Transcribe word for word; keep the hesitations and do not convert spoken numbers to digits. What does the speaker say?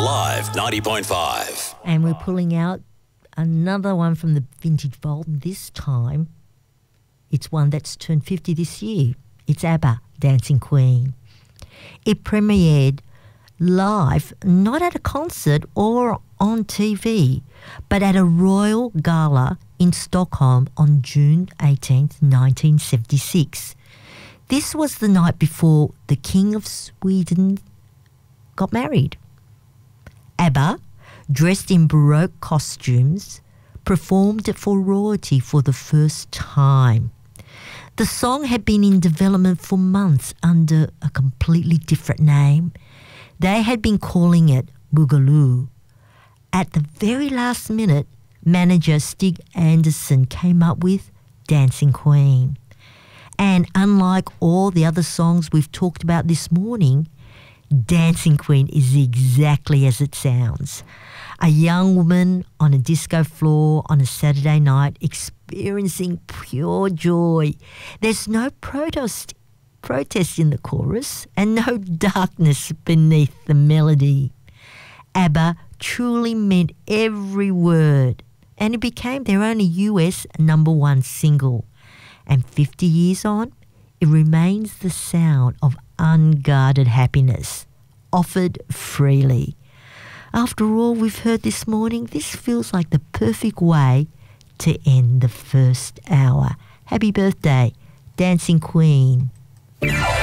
Live ninety point five. And we're pulling out another one from the Vintage Vault, and this time it's one that's turned fifty this year. It's ABBA, Dancing Queen. It premiered live, not at a concert or on T V, but at a royal gala in Stockholm on June eighteenth, nineteen seventy-six. This was the night before the King of Sweden got married. ABBA, dressed in Baroque costumes, performed for royalty for the first time. The song had been in development for months under a completely different name. They had been calling it Boogaloo. At the very last minute, manager Stig Anderson came up with Dancing Queen. And unlike all the other songs we've talked about this morning, Dancing Queen is exactly as it sounds. A young woman on a disco floor on a Saturday night experiencing pure joy. There's no protest, protest in the chorus and no darkness beneath the melody. ABBA truly meant every word, and it became their only U S number one single. And fifty years on, it remains the sound of unguarded happiness, offered freely. After all we've heard this morning, this feels like the perfect way to end the first hour. Happy birthday, Dancing Queen.